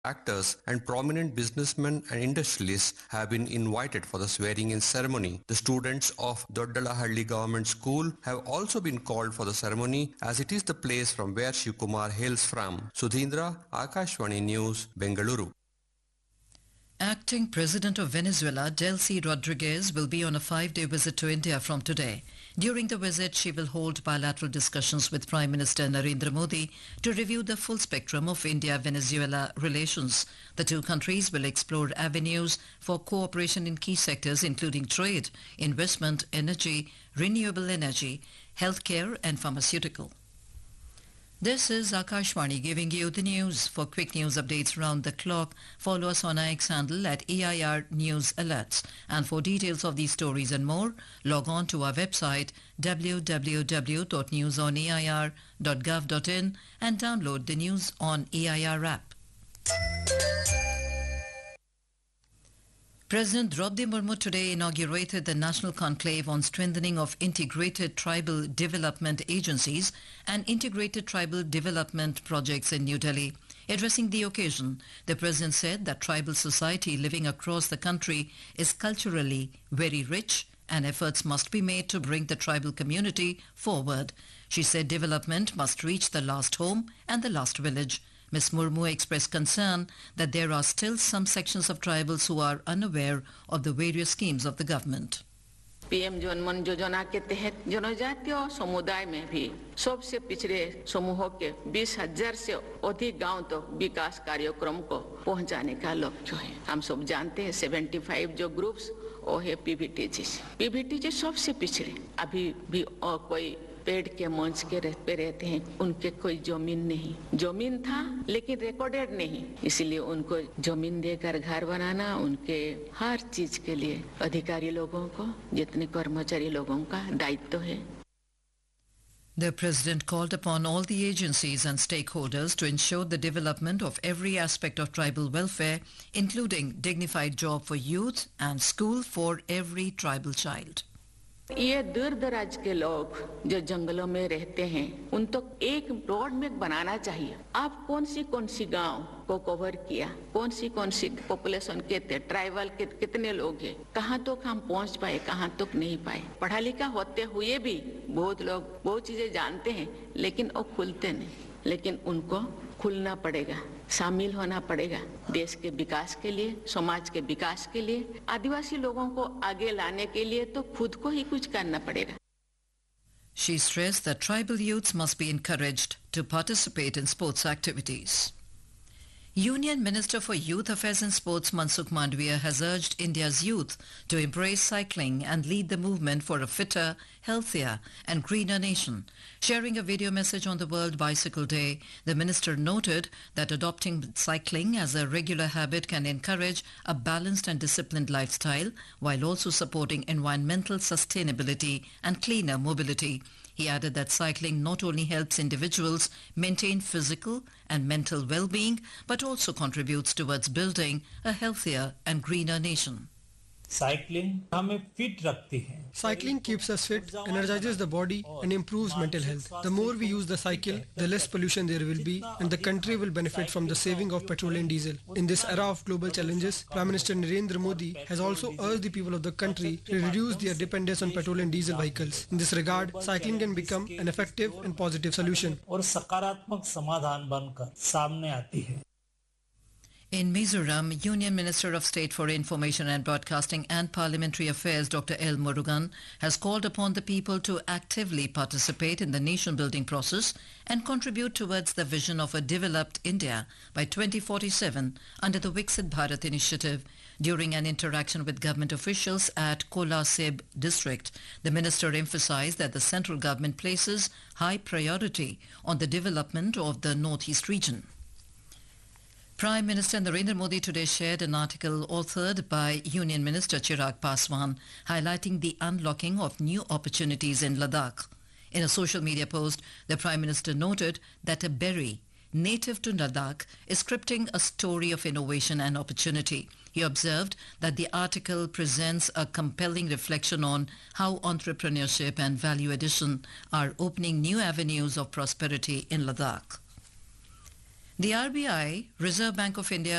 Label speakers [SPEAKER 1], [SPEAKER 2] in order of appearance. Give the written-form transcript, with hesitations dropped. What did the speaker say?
[SPEAKER 1] actors and prominent businessmen and industrialists have been invited for the swearing-in ceremony. The students of Doddalahalli Government School have also been called for the ceremony as it is the place from where Shiv Kumar hails from. Sudhindra, Akashvani News, Bengaluru.
[SPEAKER 2] Acting President of Venezuela, Delcy Rodriguez, will be on a 5-day visit to India from today. During the visit, she will hold bilateral discussions with Prime Minister Narendra Modi to review the full spectrum of India-Venezuela relations. The two countries will explore avenues for cooperation in key sectors including trade, investment, energy, renewable energy, healthcare and pharmaceutical. This is Akashvani giving you the news. For quick news updates round the clock, follow us on our X handle at AIR News Alerts. And for details of these stories and more, log on to our website www.newsonair.gov.in and download the News on AIR app. President Draupadi Murmu today inaugurated the National Conclave on Strengthening of Integrated Tribal Development Agencies and Integrated Tribal Development Projects in New Delhi. Addressing the occasion, the President said that tribal society living across the country is culturally very rich and efforts must be made to bring the tribal community forward. She said development must reach the last home and the last village. Ms. Murmu expressed concern that there are still some sections of tribals who are unaware of the various schemes of the government.
[SPEAKER 3] PM जनमन योजना के तहत जनजातीय समुदाय में भी सबसे पिछड़े समूहों के 20,000 से अधिक गांव तक विकास कार्यक्रम को पहुंचाने का लक्ष्य है। हम सब जानते हैं 75 जो ग्रुप्स वो है पीवीटीजी सबसे पिछड़े अभी भी कोई पेड़ के मंच के पे रहते हैं उनके कोई जमीन था लेकिन रिकॉर्डेड नहीं इसलिए उनको जमीन देकर घर बनाना उनके हर चीज के लिए अधिकारी लोगों को जितने कर्मचारी लोगों का दायित्व है.
[SPEAKER 2] The President called upon all the agencies and stakeholders to ensure the development of every aspect of tribal welfare, including dignified job for youth and school for every tribal child.
[SPEAKER 3] ये दूर दराज के लोग जो जंगलों में रहते हैं उन तो एक ब्रॉड मैप बनाना चाहिए. आप कौन सी गांव को कवर किया, कौन सी पॉपुलेशन के ट्राइबल के कितने लोग हैं, कहां तक हम पहुंच पाए, कहां तक नहीं पाए. पढ़ा लिखा होते हुए भी बहुत लोग बहुत चीजें जानते हैं लेकिन वो खुलते नहीं. लेकिन उनको खुलना पड़ेगा, शामिल होना पड़ेगा देश के विकास के लिए, समाज के विकास के लिए, आदिवासी लोगों को आगे लाने के लिए तो खुद को ही कुछ करना पड़ेगा.
[SPEAKER 2] She stressed that tribal youths must be encouraged to participate in sports activities. Union Minister for Youth Affairs and Sports Mansukh Mandavia has urged India's youth to embrace cycling and lead the movement for a fitter, healthier and greener nation. Sharing a video message on the World Bicycle Day, the minister noted that adopting cycling as a regular habit can encourage a balanced and disciplined lifestyle while also supporting environmental sustainability and cleaner mobility. He added that cycling not only helps individuals maintain physical and mental well-being, but also contributes towards building a healthier and greener nation.
[SPEAKER 4] Cycling हमें fit रखती है.
[SPEAKER 5] Cycling keeps us fit, energizes the body and improves mental health. The more we use the cycle, the less pollution there will be and the country will benefit from the saving of petrol and diesel. In this era of global challenges, Prime Minister Narendra Modi has also urged the people of the country to reduce their dependence on petrol and diesel vehicles. In this regard, cycling can become an effective and positive solution.
[SPEAKER 4] और सकारात्मक समाधान बनकर सामने आती है.
[SPEAKER 2] In Mizoram, Union Minister of State for Information and Broadcasting and Parliamentary Affairs Dr. L. Murugan has called upon the people to actively participate in the nation-building process and contribute towards the vision of a developed India by 2047 under the Viksit Bharat initiative. During an interaction with government officials at Kolasib district, the minister emphasized that the central government places high priority on the development of the Northeast region. Prime Minister Narendra Modi today shared an article authored by Union Minister Chirag Paswan highlighting the unlocking of new opportunities in Ladakh. In a social media post, the Prime Minister noted that a berry native to Ladakh is scripting a story of innovation and opportunity. He observed that the article presents a compelling reflection on how entrepreneurship and value addition are opening new avenues of prosperity in Ladakh. The RBI, Reserve Bank of India,